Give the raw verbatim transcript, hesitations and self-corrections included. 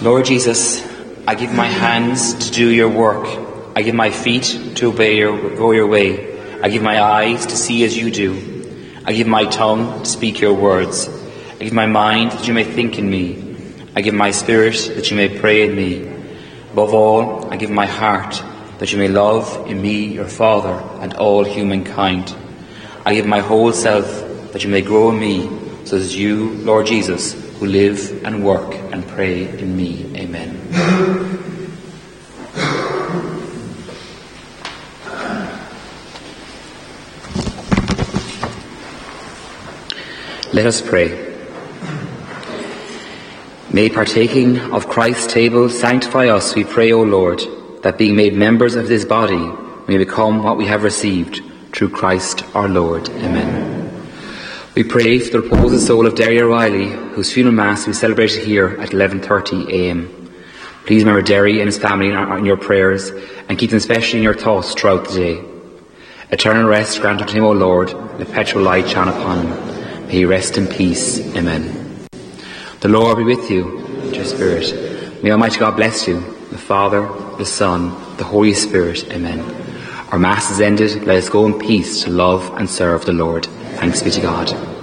Lord Jesus, I give my hands to do your work. I give my feet to obey your, go your way. I give my eyes to see as you do. I give my tongue to speak your words. I give my mind that you may think in me. I give my spirit that you may pray in me. Above all, I give my heart that you may love in me your Father and all humankind. I give my whole self that you may grow in me, so that you, Lord Jesus, who live and work and pray in me. Amen. Let us pray. May partaking of Christ's table sanctify us, we pray, O Lord, that being made members of this body, we may become what we have received through Christ our Lord. Amen. We pray for the reposed soul of Derry O'Reilly, whose funeral mass we celebrated here at eleven thirty a m. Please remember Derry and his family in your prayers, and keep them especially in your thoughts throughout the day. Eternal rest grant unto him, O Lord, and perpetual light shine upon him. May he rest in peace. Amen. The Lord be with you, and your spirit. May Almighty God bless you, the Father, the Son, the Holy Spirit. Amen. Our Mass is ended. Let us go in peace to love and serve the Lord. Thanks be to God.